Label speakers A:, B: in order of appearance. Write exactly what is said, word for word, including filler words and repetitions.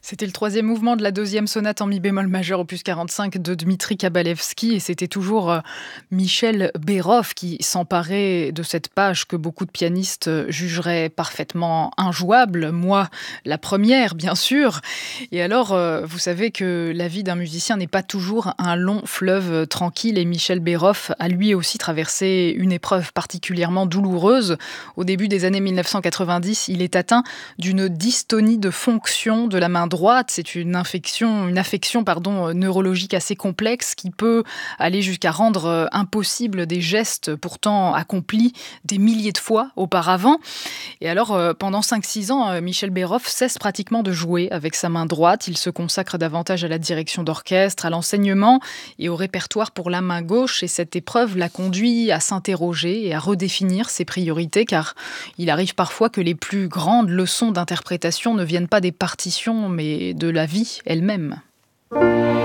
A: C'était le troisième mouvement de la deuxième sonate en mi bémol majeur opus quarante-cinq de Dmitri Kabalevski et c'était toujours euh, Michel Berov qui s'emparait de cette page que beaucoup de pianistes euh, jugeraient parfaitement injouable. Moi, la première, bien sûr. Et alors, euh, vous savez que la vie d'un musicien n'est pas toujours un long fleuve euh, tranquille et Michel Berov a lui aussi traversé une épreuve particulièrement douloureuse. Au début des années mille neuf cent quatre-vingt-dix, il est atteint d'une dystonie de fonction de la main droite. C'est une infection, une affection pardon, neurologique assez complexe qui peut aller jusqu'à rendre impossible des gestes pourtant accomplis des milliers de fois auparavant. Et alors, pendant cinq six ans, Michel Berov cesse pratiquement de jouer avec sa main droite. Il se consacre davantage à la direction d'orchestre, à l'enseignement et au répertoire pour la main gauche. Et cette épreuve l'a conduit à s'interroger et à redéfinir ses priorités, car il arrive parfois que les plus grandes leçons d'interprétation ne viennent pas des partitions, mais de la vie elle-même.